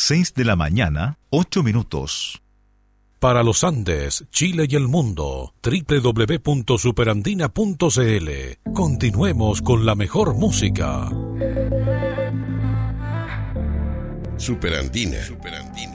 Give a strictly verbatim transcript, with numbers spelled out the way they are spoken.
seis de la mañana, ocho minutos. Para los Andes, Chile y el mundo, doble u doble u doble u punto superandina punto c l. Continuemos con la mejor música. Superandina. Superandina.